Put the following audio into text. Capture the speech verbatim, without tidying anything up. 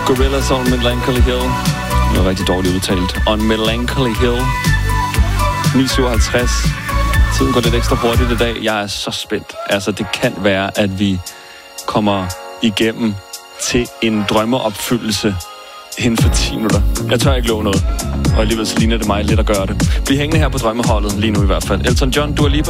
Gorillaz on Melancholy Hill. Det var rigtig dårligt udtalt. On Melancholy Hill. ni syvoghalvtreds. Tiden går lidt ekstra hurtigt i dag. Jeg er så spændt. Altså, det kan være, at vi kommer igennem til en drømmeopfyldelse inden for ti minutter. Jeg tør ikke love noget. Og alligevel så ligner det mig lidt at gøre det. Bliv hængende her på drømmeholdet, lige nu i hvert fald. Elton John, Dua Lipa.